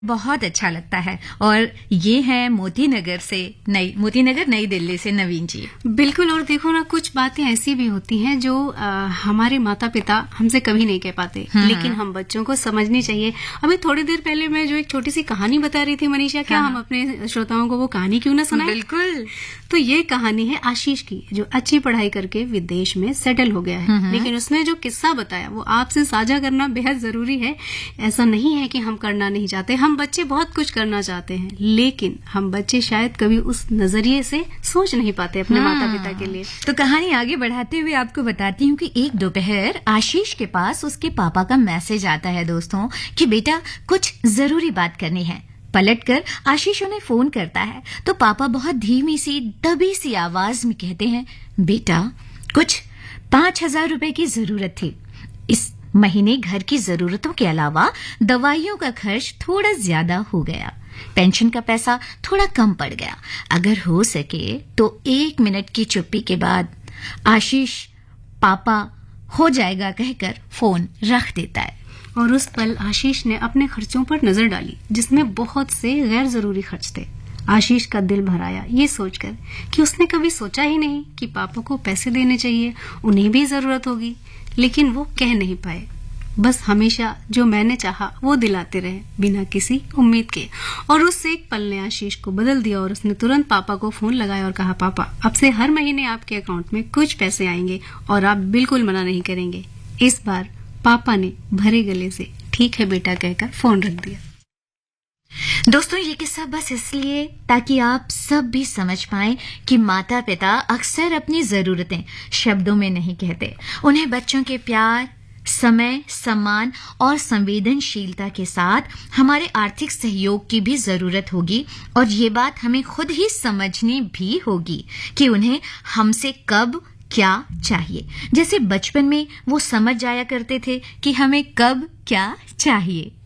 बहुत अच्छा लगता है। और ये है मोती नगर नई दिल्ली से नवीन जी। बिल्कुल। और देखो ना, कुछ बातें ऐसी भी होती हैं जो हमारे माता पिता हमसे कभी नहीं कह पाते, लेकिन हम बच्चों को समझनी चाहिए। अभी थोड़ी देर पहले मैं जो एक छोटी सी कहानी बता रही थी मनीषा, क्या हम अपने श्रोताओं को वो कहानी क्यों ना सुनाएं? बिल्कुल। तो ये कहानी है आशीष की, जो अच्छी पढ़ाई करके विदेश में सेटल हो गया है, लेकिन उसने जो किस्सा बताया वो आपसे साझा करना बेहद जरूरी है। ऐसा नहीं है कि हम करना नहीं चाहते, हम बच्चे बहुत कुछ करना चाहते हैं, लेकिन हम बच्चे शायद कभी उस नजरिए से सोच नहीं पाते अपने माता पिता के लिए। तो कहानी आगे बढ़ाते हुए आपको बताती हूँ कि एक दोपहर आशीष के पास उसके पापा का मैसेज आता है दोस्तों, कि बेटा कुछ जरूरी बात करनी है। पलटकर आशीष उन्हें फोन करता है तो पापा बहुत धीमी सी दबी सी आवाज में कहते हैं, बेटा कुछ 5,000 रुपए की जरूरत थी। इस महीने घर की जरूरतों के अलावा दवाइयों का खर्च थोड़ा ज्यादा हो गया, पेंशन का पैसा थोड़ा कम पड़ गया। अगर हो सके तो 1 मिनट की चुप्पी के बाद आशीष पापा हो जाएगा कहकर फोन रख देता है। और उस पल आशीष ने अपने खर्चों पर नजर डाली, जिसमें बहुत से गैर जरूरी खर्च थे। आशीष का दिल भर आया ये सोचकर कि उसने कभी सोचा ही नहीं कि पापा को पैसे देने चाहिए, उन्हें भी जरूरत होगी, लेकिन वो कह नहीं पाए। बस हमेशा जो मैंने चाहा वो दिलाते रहे, बिना किसी उम्मीद के। और उस एक पल ने आशीष को बदल दिया और उसने तुरंत पापा को फोन लगाया और कहा, पापा अब से हर महीने आपके अकाउंट में कुछ पैसे आएंगे और आप बिल्कुल मना नहीं करेंगे। इस बार पापा ने भरे गले से ठीक है बेटा कहकर फोन रख दिया। दोस्तों ये किस्सा बस इसलिए ताकि आप सब भी समझ पाएं कि माता पिता अक्सर अपनी जरूरतें शब्दों में नहीं कहते। उन्हें बच्चों के प्यार, समय, सम्मान और संवेदनशीलता के साथ हमारे आर्थिक सहयोग की भी जरूरत होगी। और ये बात हमें खुद ही समझनी भी होगी कि उन्हें हमसे कब क्या चाहिए। जैसे बचपन में वो समझ जाया करते थे कि हमें कब क्या चाहिए।